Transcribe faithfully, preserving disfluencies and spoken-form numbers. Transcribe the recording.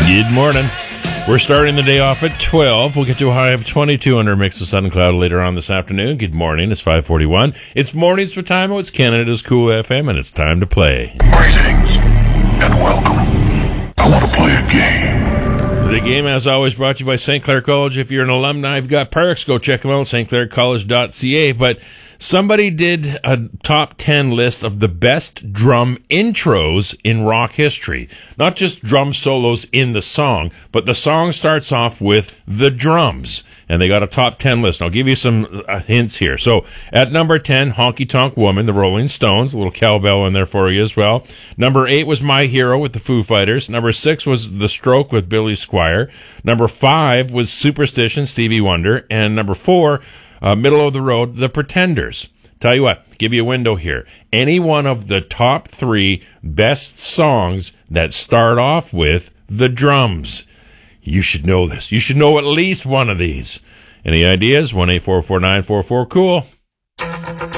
Good morning. We're starting the day off at twelve. We'll get to a high of twenty-two under a mix of sun and cloud later on this afternoon. Good morning. It's five forty-one. It's mornings with Time. It's Canada's Cool F M, and it's time to play. Greetings and welcome. I want to play a game. The game, as always, brought to you by Saint Clair College. If you're an alumni, you've got perks. Go check them out, st clair college dot c a. But somebody did a top ten list of the best drum intros in rock history. Not just drum solos in the song, but the song starts off with the drums. And they got a top ten list. I'll give you some uh, hints here. So at number ten, Honky Tonk Woman, the Rolling Stones. A little cowbell in there for you as well. Number eight was My Hero with the Foo Fighters. Number six was The Stroke with Billy Squier. Number five was Superstition, Stevie Wonder. And number four, Uh, middle of the road, The Pretenders. Tell you what, give you a window here. Any one of the top three best songs that start off with the drums. You should know this. You should know at least one of these. Any ideas? one eight four four nine four four cool.